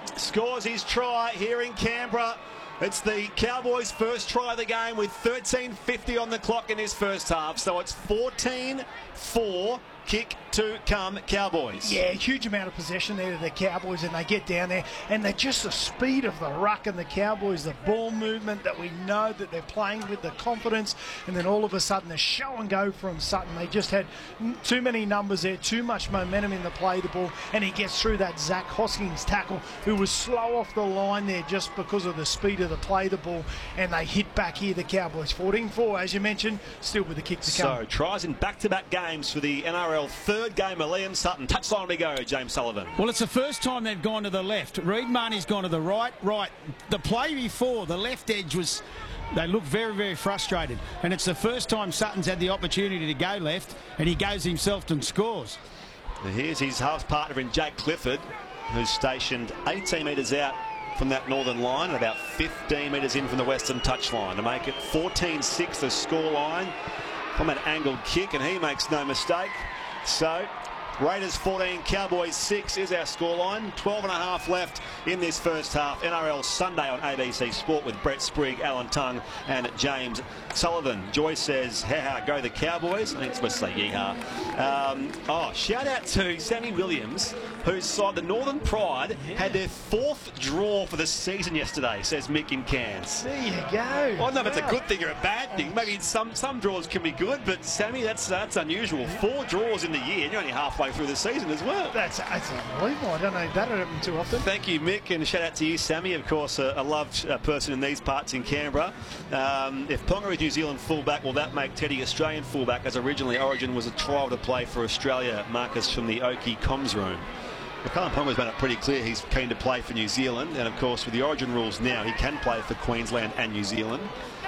scores his try here in Canberra. It's the Cowboys' first try of the game with 13:50 on the clock in his first half. So it's 14-4. Kick to come, Cowboys. Yeah, huge amount of possession there to the Cowboys, and they get down there, and they're just the speed of the ruck and the Cowboys, the ball movement that we know that they're playing with, the confidence, and then all of a sudden the show and go from Sutton. They just had too many numbers there, too much momentum in the play the ball, and he gets through that Zach Hoskins tackle, who was slow off the line there just because of the speed of the play the ball, and they hit back here, the Cowboys. 14-4, as you mentioned, still with the kick to come. So, tries in back-to-back games for the NRL third game of Liam Sutton. Touchline we go, James Sullivan. Well, it's the first time they've gone to the left. Reid Marnie's gone to the right. The play before, the left edge was... They look very, very frustrated. And it's the first time Sutton's had the opportunity to go left, and he goes himself and scores. And here's his half partner in Jake Clifford, who's stationed 18 metres out from that northern line and about 15 metres in from the western touchline to make it 14-6 the scoreline from an angled kick, and he makes no mistake. So Raiders 14, Cowboys 6 is our scoreline. 12.5 left in this first half. NRL Sunday on ABC Sport with Brett Sprigg, Alan Tongue and James Sullivan. Joyce says, ha go the Cowboys. I think it's supposed to say yeehaw. Shout out to Sammy Williams, whose side, the Northern Pride, had their 4th draw for the season yesterday, says Mick in Cairns. There you go. I don't know if it's a good thing or a bad thing. Maybe some draws can be good, but Sammy, that's unusual. 4 draws in the year, and you're only halfway through the season as well. That's unbelievable. I don't know that happen too often. Thank you, Mick, and shout out to you, Sammy. Of course, a loved person in these parts in Canberra. If Ponga is New Zealand fullback, will that make Teddy Australian fullback, as originally Origin was a trial to play for Australia? Marcus from the Oakey comms room. Colin Ponga's made it pretty clear he's keen to play for New Zealand, and of course with the Origin rules now he can play for Queensland and New Zealand.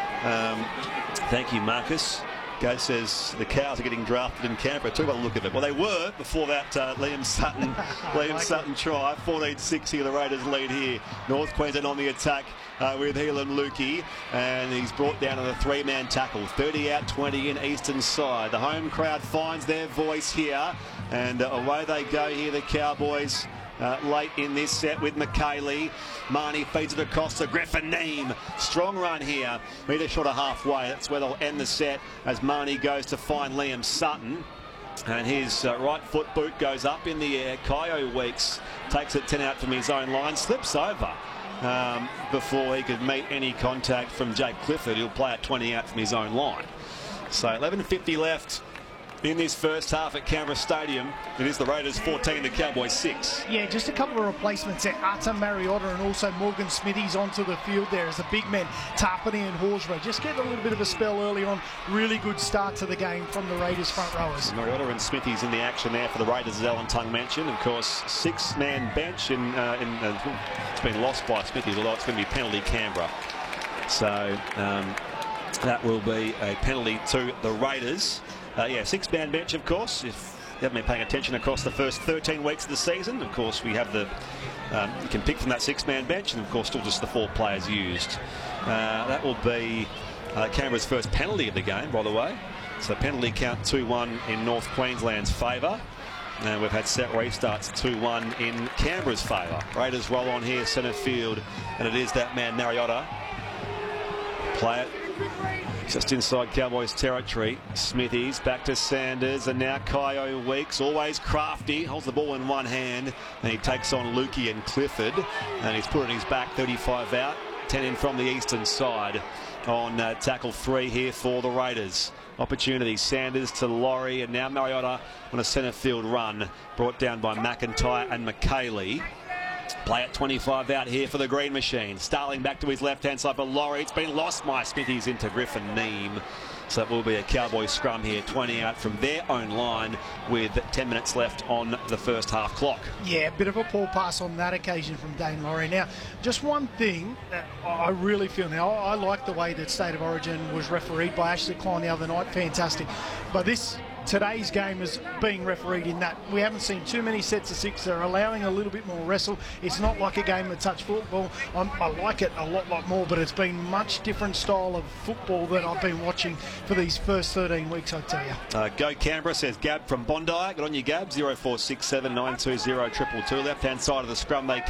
Thank you, Marcus. Goat says the Cows are getting drafted in Canberra too by the look of it. Well, they were before that Liam Sutton try. 14-6 here, the Raiders lead here. North Queensland on the attack with Heelan Lukey, and he's brought down on a 3-man tackle. 30 out, 20 in, eastern side. The home crowd finds their voice here, and away they go here, the Cowboys. Late in this set with McKaylee. Marnie feeds it across to Griffin Neame. Strong run here. Metre short of halfway. That's where they'll end the set as Marnie goes to find Liam Sutton. And his right foot boot goes up in the air. Kyo Weeks takes it 10 out from his own line. Slips over before he could meet any contact from Jake Clifford. He'll play at 20 out from his own line. So 11:50 left in this first half at Canberra Stadium. It is the Raiders 14, the Cowboys 6. Yeah, just a couple of replacements there. Arta Mariota and also Morgan Smithies onto the field there as the big men, Tarpany and Horsburgh. Just getting a little bit of a spell early on. Really good start to the game from the Raiders front rowers. Mariota and Smithies in the action there for the Raiders, as Alan Tongue mentioned. Of course, 6-man bench, it's been lost by Smithies, although it's going to be penalty Canberra. So that will be a penalty to the Raiders. 6-man bench, of course. If you haven't been paying attention across the first 13 weeks of the season, of course, we have the you can pick from that 6-man bench, and of course, still just the 4 players used. That will be Canberra's first penalty of the game, by the way. So penalty count 2-1 in North Queensland's favour. And we've had set restarts 2-1 in Canberra's favour. Raiders roll on here, centre field, and it is that man Mariota. Play it. Just inside Cowboys territory. Smithies back to Sanders, and now Kyo Weeks, always crafty, holds the ball in one hand, and he takes on Lukey and Clifford, and he's putting his back. 35 out, 10 in from the eastern side on tackle 3 here for the Raiders. Opportunity, Sanders to Laurie, and now Mariota on a centre field run, brought down by McIntyre and McKaylee. Play at 25 out here for the Green Machine. Starling back to his left-hand side for Laurie. It's been lost by Smithies into Griffin Neame. So it will be a Cowboy scrum here, 20 out from their own line with 10 minutes left on the first half clock. Yeah, a bit of a poor pass on that occasion from Dane Laurie. Now, just one thing that I really feel now, I like the way that State of Origin was refereed by Ashley Klein the other night. Fantastic. But today's game is being refereed in that we haven't seen too many sets of 6. They're allowing a little bit more wrestle. It's not like a game of touch football. I like it a lot more, but it's been much different style of football that I've been watching for these first 13 weeks, I tell you. Go Canberra, says Gab from Bondi. Good on you, Gab. 0467 920 222. Left-hand side of the scrum, they